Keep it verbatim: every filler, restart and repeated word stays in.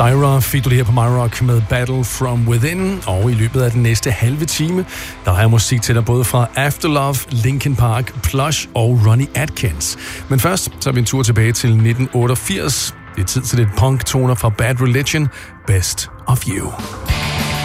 Syra fik du det her på My Rock med Battle From Within, og i løbet af den næste halve time, der har jeg musik til dig både fra Afterlove, Linkin Park, Plush og Ronnie Atkins. Men først så er vi en tur tilbage til nitten otteogfirs. Det er tid til lidt punk-toner fra Bad Religion, Best of You.